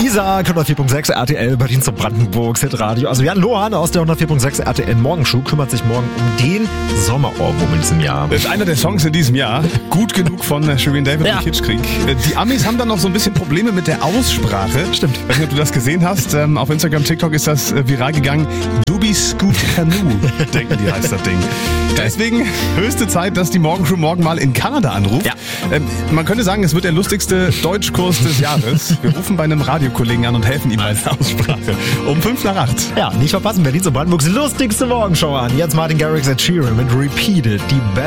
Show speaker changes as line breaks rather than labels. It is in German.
Isaac, 104.6 RTL, Berlin zu Brandenburg, Hitradio. Also Jan Lohan aus der 104.6 RTL Morgenshow kümmert sich morgen um den Sommerohrwurm in diesem Jahr.
Das ist einer der Songs in diesem Jahr. Gut genug von Shirin David und Kitschkrieg. Die Amis haben dann noch so ein bisschen Probleme mit der Aussprache.
Stimmt.
Ich weiß nicht, ob du das gesehen hast. Auf Instagram, TikTok ist das viral gegangen. Dubi Scoot Canoe, denken die, heißt das Ding. Deswegen höchste Zeit, dass die Morgenshow morgen mal in Kanada anruft.
Ja.
Man könnte sagen, es wird der lustigste Deutschkurs des Jahres. Wir rufen bei einem Radiokollegen an und helfen ihm bei der Aussprache. Um 5:05.
Ja, nicht verpassen, Berlin zu Brandenburgs lustigste Morgenshow an. Jetzt Martin Garrix, Ed Sheeran mit Repeated, die beste